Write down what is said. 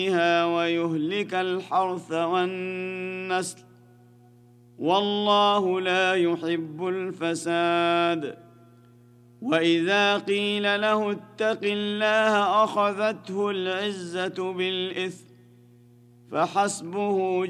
ويهلك الحرث والنسل، والله لا يحب الفساد. وإذا قيل له اتق الله أخذته العزة بالإثم، فحسبه